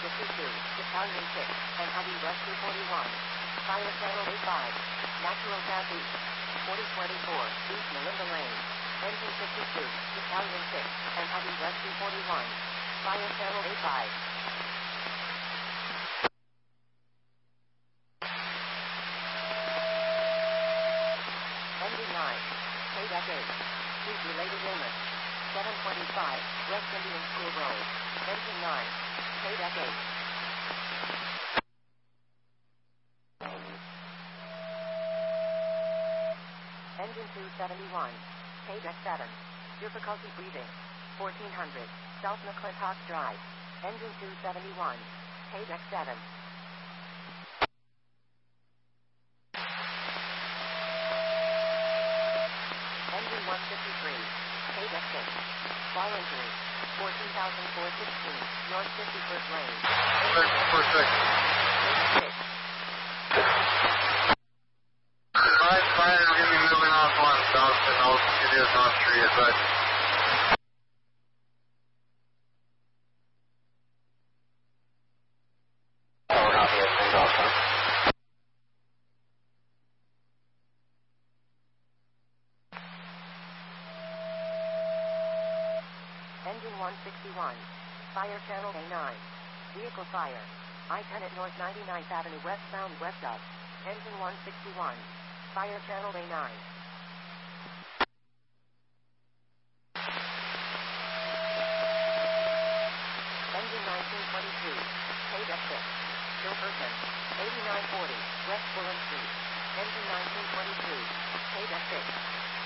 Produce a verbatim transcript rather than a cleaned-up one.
fifty-two, Battalion six, and Heavy Rescue forty-one. Fire Channel A five. Natural Gas East. forty twenty-four, East Melinda Lane. Engine fifty-two, Battalion six, and Heavy Rescue forty-one. Fire Channel A five. Engine nine. K eight. Heat-related illness. seven twenty-five, West Indian School Road. Engine nine. K eight. Engine two seventy-one. K seven. Difficulty breathing. fourteen hundred. South McClintock Drive. Engine two seventy-one. K seven. Engine one fifty-three. K six. Ball injury. fourteen thousand four hundred sixteen. North fifty-first Lane. fifty-first section. K six. Advise fire will be moving off one south to north. It is on three advice. Engine one sixty-one. Fire Channel A nine. Vehicle fire. I ten at North ninety-ninth Avenue westbound west of. Engine one sixty-one. Fire Channel A nine. Engine nineteen twenty-two. K six. Gilberton. eighty-nine forty. West Bullen Street. Engine nineteen twenty-two. K six.